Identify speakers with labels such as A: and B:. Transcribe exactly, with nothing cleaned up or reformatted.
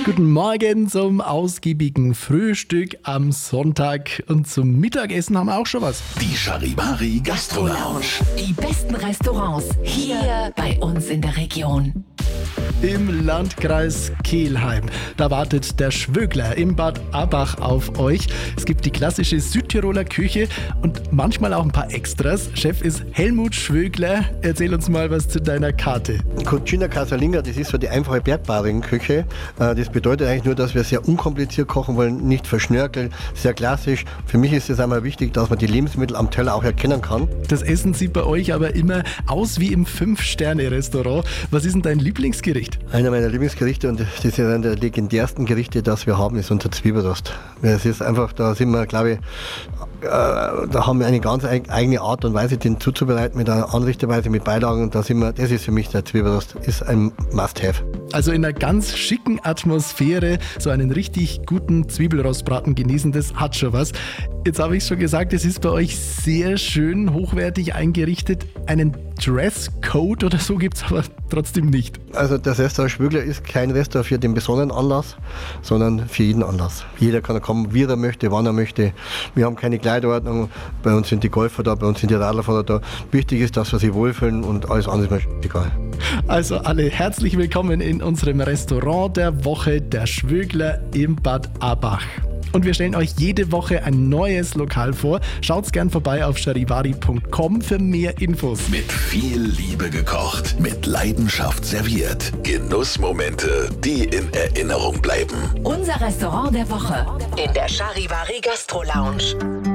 A: Guten Morgen zum ausgiebigen Frühstück am Sonntag. Und zum Mittagessen haben wir auch schon was.
B: Die Charivari Gastro Lounge.
C: Die besten Restaurants hier bei uns in der Region.
A: Im Landkreis Kelheim. Da wartet der Schwögler im Bad Abach auf euch. Es gibt die klassische Südtiroler Küche und manchmal auch ein paar Extras. Chef ist Helmut Schwögler. Erzähl uns mal was zu deiner Karte.
D: Cucina Casalinga, das ist so die einfache Bergbarigenküche. Das bedeutet eigentlich nur, dass wir sehr unkompliziert kochen wollen, nicht verschnörkeln, sehr klassisch. Für mich ist es einmal wichtig, dass man die Lebensmittel am Teller auch erkennen kann.
A: Das Essen sieht bei euch aber immer aus wie im Fünf-Sterne-Restaurant. Was ist denn dein Lieblingsgericht?
D: Einer meiner Lieblingsgerichte und das ist einer der legendärsten Gerichte, das wir haben, ist unser Zwiebelrost. Es ist einfach, da sind wir, glaube ich, äh, da haben wir eine ganz eigene Art und Weise, den zuzubereiten mit einer Anrichterweise, mit Beilagen. Und da sind wir, das ist für mich der Zwiebelrost, ist ein Must-Have.
A: Also in einer ganz schicken Atmosphäre so einen richtig guten Zwiebelrostbraten genießen, das hat schon was. Jetzt habe ich schon gesagt, es ist bei euch sehr schön hochwertig eingerichtet. Einen Dresscode oder so gibt es aber trotzdem nicht.
D: Also das Restaurant Schwögler ist kein Restaurant für den besonderen Anlass, sondern für jeden Anlass. Jeder kann kommen, wie er möchte, wann er möchte. Wir haben keine Kleiderordnung, bei uns sind die Golfer da, bei uns sind die Radlerfahrer da. Wichtig ist, dass wir sich wohlfühlen und alles andere ist mir egal.
A: Also alle herzlich willkommen in unserem Restaurant der Woche, der Schwögler im Bad Abach. Und wir stellen euch jede Woche ein neues Lokal vor. Schaut's gern vorbei auf charivari punkt com für mehr Infos.
B: Mit viel Liebe gekocht, mit Leidenschaft serviert. Genussmomente, die in Erinnerung bleiben.
C: Unser Restaurant der Woche in der Charivari Gastro Lounge.